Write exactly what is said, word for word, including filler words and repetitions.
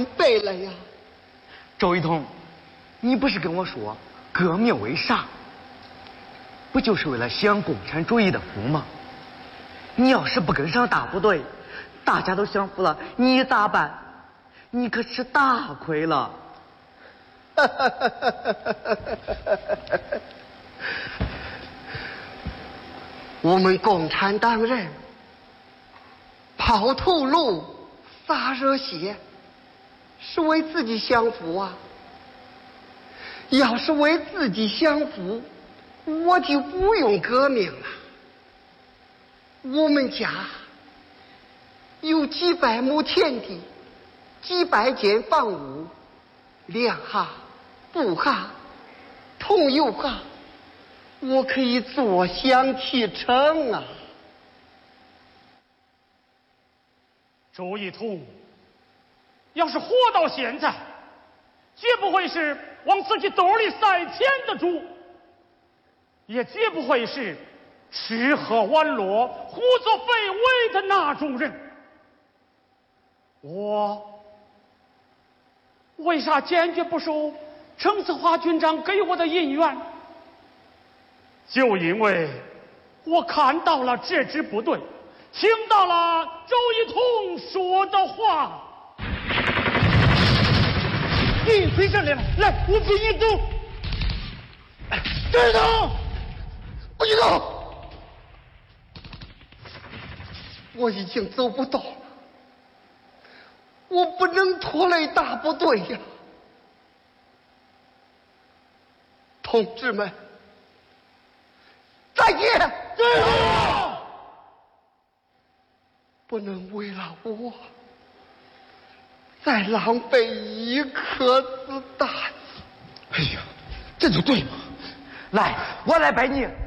备了呀。 周一彤，你不是跟我说革命为啥？不就是为了享共产主义的福吗？你要是不跟上大部队，大家都享福了，你咋办？你可吃大亏了。 我们共产党人抛头颅洒热血，是为自己享福啊。要是为自己享福，我就不用革命了。我们家有几百亩田地，几百间房屋，粮哈、布哈、桐油哈，我可以坐享其成啊。 周一彤，要是活到现在，绝不会是往自己兜里塞钱的主，也绝不会是吃喝玩乐、胡作非为的那种人。我为啥坚决不收程子华军长给我的银元？就因为我看到了这支部队，听到了周一彤说的话。你回上来了，来，我陪你走。队长， 不许走！我已经走不动了，我不能拖累大部队呀。同志们，再见！ 队长， 不能为了我再浪费一颗子弹。 哎呀，这就对嘛！ 来，我来背你。